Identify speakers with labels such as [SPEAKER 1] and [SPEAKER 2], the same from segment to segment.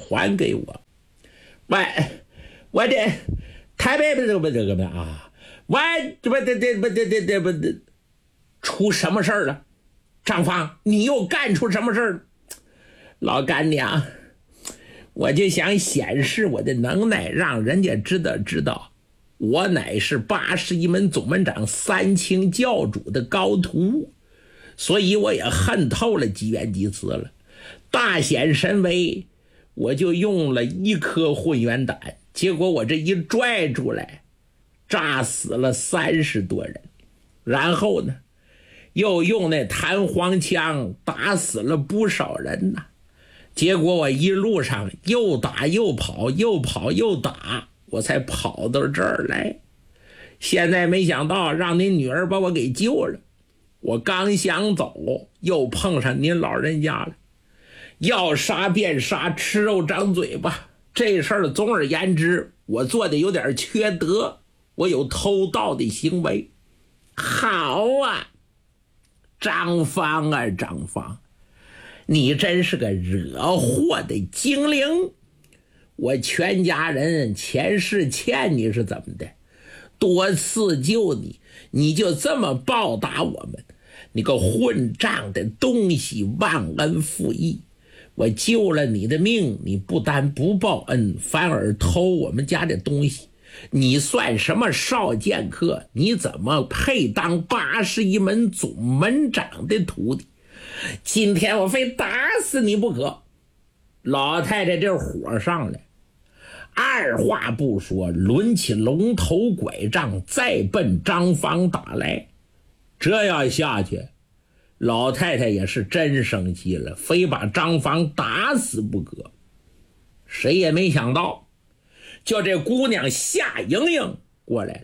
[SPEAKER 1] 还给我。我这台北这个啊，我这出什么事儿了？张芳，你又干出什么事儿？老干娘，我就想显示我的能耐，让人家知道我乃是81门总门长3清教主的高徒，所以我也恨透了吉元吉祠了。大显神威，我就用了1颗混元胆，结果我这一拽出来，炸死了30多人，然后呢又用那弹簧枪打死了不少人呐。结果我一路上又打又跑，又跑又打，我才跑到这儿来。现在没想到让您女儿把我给救了，我刚想走，又碰上您老人家了。要杀便杀，吃肉长嘴巴。这事儿总而言之，我做的有点缺德，我有偷盗的行为。好啊，张芳啊，张芳，你真是个惹祸的精灵。我全家人前世欠你是怎么的，多次救你，你就这么报答我们？你个混账的东西，忘恩负义！我救了你的命，你不但不报恩，反而偷我们家的东西，你算什么少剑客？你怎么配当81门总门长的徒弟？今天我非打死你不可！老太太这火上来，二话不说，抡起龙头拐杖再奔张芳打来。这样下去，老太太也是真生气了，非把张芳打死不可。谁也没想到，就这姑娘夏莹莹过来了。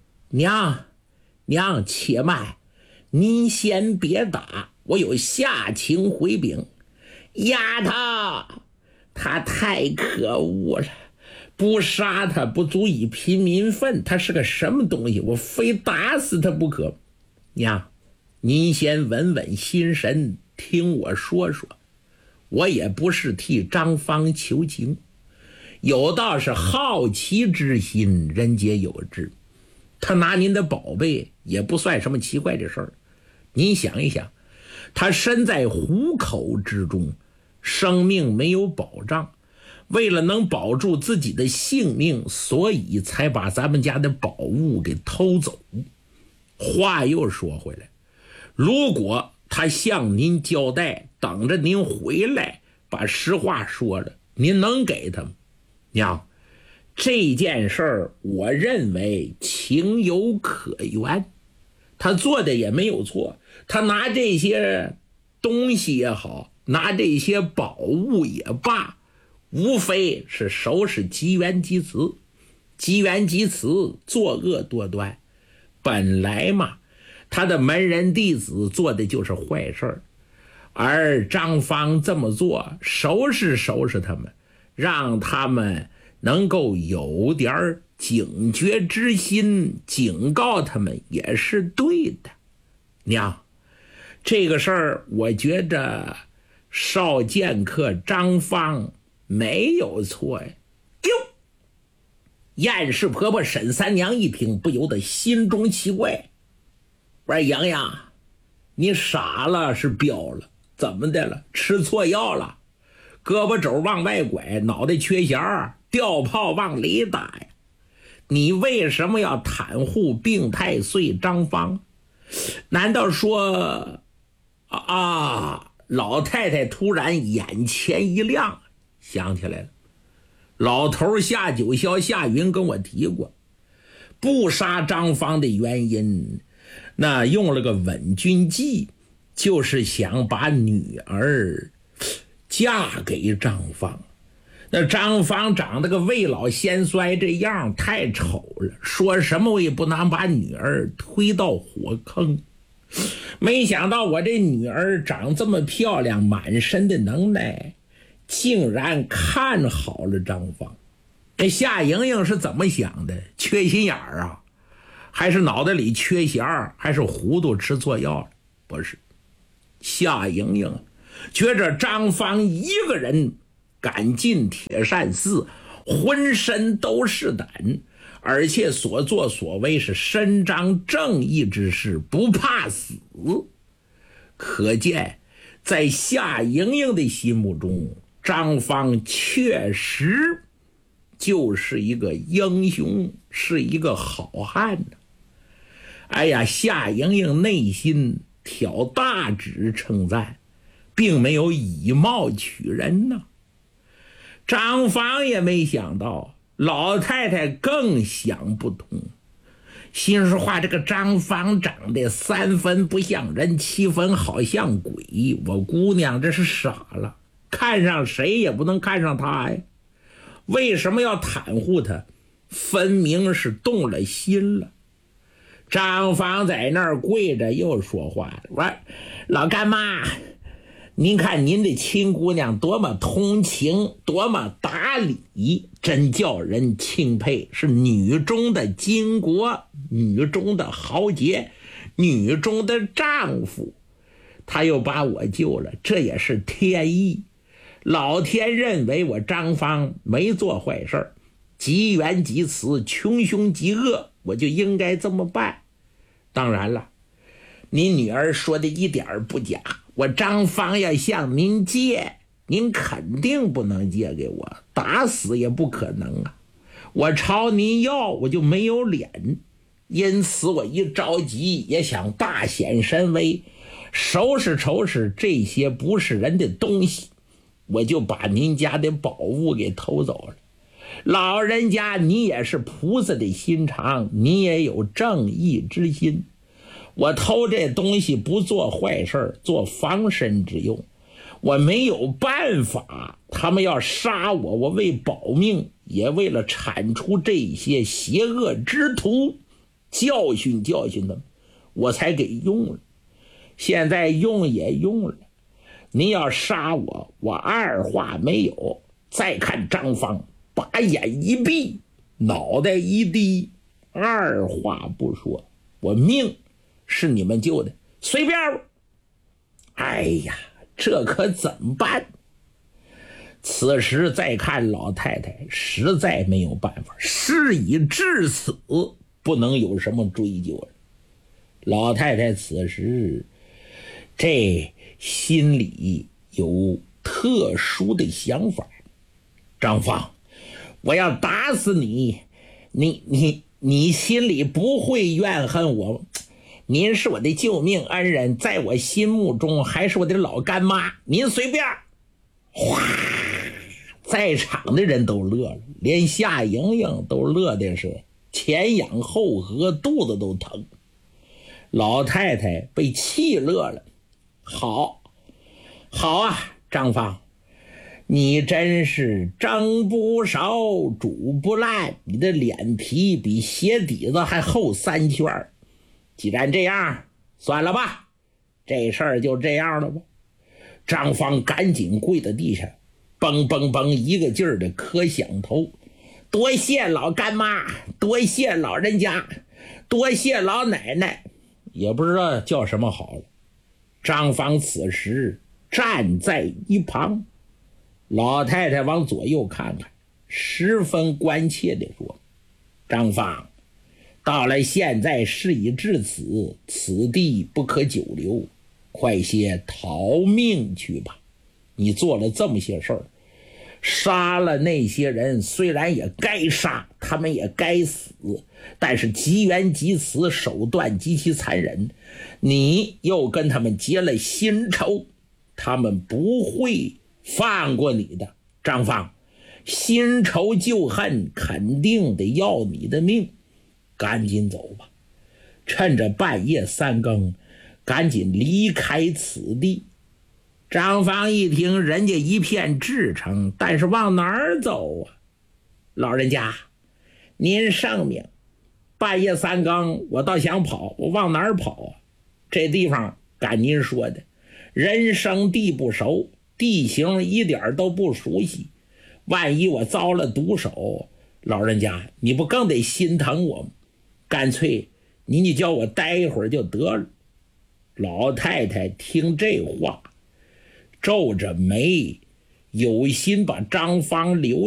[SPEAKER 1] 娘，且慢，您先别打，我有下情回禀。丫头，她太可恶了，不杀她不足以平民愤，她是个什么东西？我非打死她不可。娘，您先稳稳心神，听我说说。我也不是替张芳求情，有道是好奇之心，人皆有之。他拿您的宝贝也不算什么奇怪的事儿。您想一想，他身在虎口之中，生命没有保障，为了能保住自己的性命，所以才把咱们家的宝物给偷走。话又说回来，如果他向您交代，等着您回来把实话说了，您能给他吗？娘，这件事儿我认为情有可原，他做的也没有错，他拿这些东西也好，拿这些宝物也罢，无非是收拾吉元吉祠。吉元吉祠作恶多端，本来嘛，他的门人弟子做的就是坏事儿，而张芳这么做，收拾他们，让他们能够有点警觉之心，警告他们也是对的。娘，这个事儿我觉着少剑客张芳没有错呀。哟，燕氏婆婆沈三娘一听，不由得心中奇怪，我说洋洋，你傻了是彪了，怎么的了？吃错药了？胳膊肘往外拐，脑袋缺弦，吊炮往里打呀！你为什么要袒护病太岁张芳？难道说老太太突然眼前一亮，想起来了，老头下九霄夏云跟我提过，不杀张芳的原因，那用了个稳军计，就是想把女儿嫁给张芳。那张芳长得个未老先衰这样，太丑了，说什么我也不能把女儿推到火坑。没想到我这女儿长这么漂亮，满身的能耐，竟然看好了张芳。这夏莹莹是怎么想的？缺心眼儿啊？还是脑袋里缺弦儿？还是糊涂吃错药了？不是，夏莹莹觉着张芳一个人赶进铁扇寺，浑身都是胆，而且所作所为是伸张正义之事，不怕死。可见在夏莹莹的心目中，张芳确实就是一个英雄，是一个好汉呢。哎呀，夏莹莹内心挑大指称赞，并没有以貌取人呢。张芳也没想到，老太太更想不通，心说话，这个张芳长得3分不像人，7分好像鬼，我姑娘这是傻了，看上谁也不能看上她呀，为什么要袒护她？分明是动了心了。张芳在那儿跪着又说话了，我老干妈，您看您的亲姑娘多么通情，多么打理，真叫人钦佩，是女中的巾帼，女中的豪杰，女中的丈夫。他又把我救了，这也是天意。老天认为我张芳没做坏事，机缘及此，穷凶极恶，我就应该这么办。当然了，您女儿说的一点不假，我张芳要向您借，您肯定不能借给我，打死也不可能啊！我朝您要，我就没有脸，因此我一着急也想大显神威，收拾收拾这些不是人的东西，我就把您家的宝物给偷走了。老人家，你也是菩萨的心肠，你也有正义之心。我偷这东西不做坏事，做防身之用，我没有办法，他们要杀我，我为保命，也为了铲除这些邪恶之徒，教训教训他们，我才给用了。现在用也用了，您要杀我，我二话没有。再看张芳，把眼一闭，脑袋一低，二话不说，我命是你们救的，随便。哎呀，这可怎么办？此时再看老太太，实在没有办法，事已至此，不能有什么追究了。老太太此时这心里有特殊的想法。张芳，我要打死你，你心里不会怨恨我，您是我的救命恩人，在我心目中还是我的老干妈，您随便。哗，在场的人都乐了，连夏莹莹都乐的是前仰后合，肚子都疼。老太太被气乐了。好啊，张芳，你真是蒸不熟煮不烂，你的脸皮比鞋底子还厚3圈。既然这样，算了吧，这事儿就这样了吧。张芳赶紧跪在地下，蹦蹦蹦一个劲儿的磕响头，多谢老干妈，多谢老人家，多谢老奶奶，也不知道叫什么好了。张芳此时站在一旁，老太太往左右看看，十分关切地说，张芳，到了现在事已至此，此地不可久留，快些逃命去吧。你做了这么些事儿，杀了那些人，虽然也该杀，他们也该死，但是机缘及此，手段极其残忍，你又跟他们结了新仇，他们不会放过你的。张芳，新仇旧恨肯定得要你的命，赶紧走吧，趁着半夜3更赶紧离开此地。张芳一听人家一片至诚，但是往哪儿走啊？老人家，您圣命，半夜3更我倒想跑，我往哪儿跑啊？这地方赶您说的，人生地不熟，地形一点都不熟悉，万一我遭了毒手，老人家你不更得心疼我吗？干脆你就叫我待一会儿就得了。老太太听这话皱着眉， 有心把张芳留